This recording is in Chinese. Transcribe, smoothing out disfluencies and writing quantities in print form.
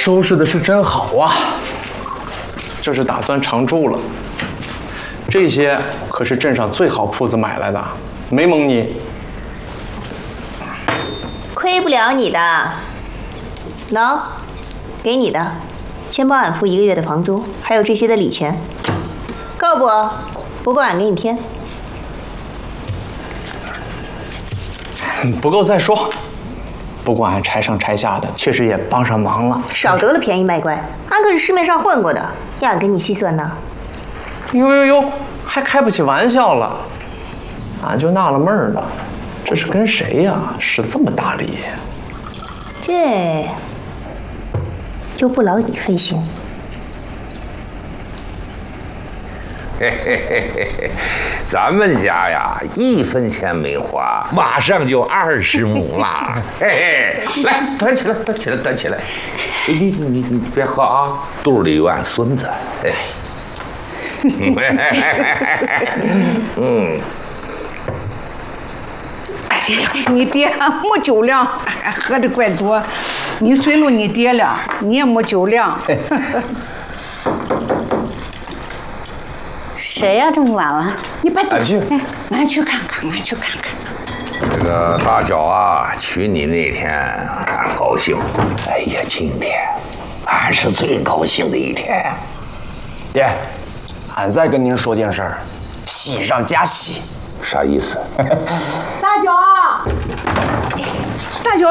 收拾的是真好啊！这是打算常住了。这些可是镇上最好铺子买来的，没蒙你。 亏不了你的。喏，给你的，先帮俺付1个月的房租，还有这些的礼钱，够不？不够俺给你添。 不够再说。不过俺拆上拆下的，确实也帮上忙了。 少得了便宜卖乖，俺可是市面上混过的，要俺跟你细算呢。 哟，还开不起玩笑了。俺就纳了闷儿了，这是跟谁呀？使这么大力？ 这就不劳你费心。 嘿嘿嘿嘿嘿，咱们家呀1分钱没花，马上就20亩了。嘿嘿，来，端起来，端起来，端起来。你别喝啊，肚里有俺孙子。哎， 哎呀，你爹没酒量，喝的怪多。你随了你爹了，你也没酒量。 谁呀？这么晚了？ 你别俺去， 俺去看看，俺去看看。 这个大脚啊，娶你那天俺高兴。哎呀，今天俺是最高兴的一天。 爹，俺再跟您说件事儿，喜上加喜。 啥意思？ 大脚，大脚，